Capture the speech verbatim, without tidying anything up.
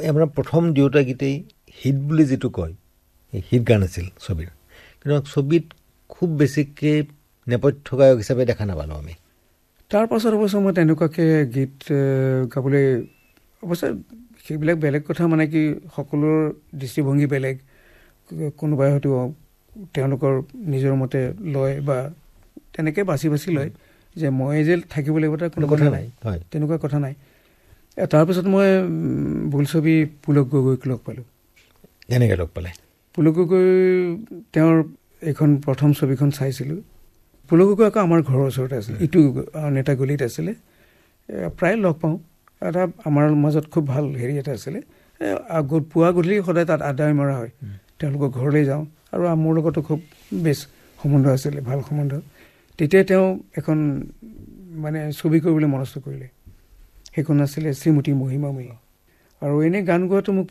আপোনাৰ প্ৰথম দুয়োটা গীতেই হিট বুলি যিটো কয় হিট গান আছিল ছবিৰ, কিন্তু ছবিত খুব বেছিকৈ নেপথ্য গায়ক হিচাপে দেখা নাপালোঁ আমি। তাৰ পাছত অৱশ্যে মই তেনেকুৱাকৈ গীত গাবলৈ অৱশ্যে সেইবিলাক বেলেগ কথা, মানে কি সকলোৰ দৃষ্টিভংগী বেলেগ, কোনোবাই হয়তো তেওঁলোকৰ নিজৰ মতে লয় বা তেনেকৈ বাছি বাছি লয় যে মই যে থাকিব লাগিব তাৰ কোনো কথা নাই, তেনেকুৱা কথা নাই। তাৰপিছত মই বোলছবি পুলক গগৈক লগ পালোঁ। কেনেকৈ লগ পালে? পুলক গগৈ তেওঁৰ এইখন প্ৰথম ছবিখন চাইছিলোঁ। পুলক গগৈ আকৌ আমাৰ ঘৰৰ ওচৰতে আছিলে, ইটো নেতাগলিত আছিলে, প্ৰায় লগ পাওঁ। এটা আমাৰ মাজত খুব ভাল হেৰি এটা আছিলে, পুৱা গধূলি সদায় তাত আড্ডা মৰা হয়, তেওঁলোকৰ ঘৰলৈ যাওঁ আৰু মোৰ লগতো খুব বেছ সম্বন্ধ আছিলে, ভাল সম্বন্ধ। তেতিয়াই তেওঁ এখন মানে ছবি কৰিবলৈ মনস্থ কৰিলে, সেইখন আছিলে শ্ৰীমতী মহিমাময়ী। আৰু এনেই গান গোৱাটো মোক